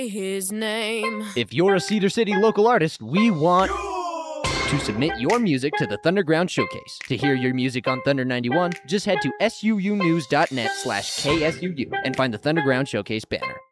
his name. If you're a Cedar City local artist, we want to submit your music to the Thunderground Showcase. To hear your music on Thunder 91, just head to suunews.net/KSUU and find the Thunderground Showcase banner.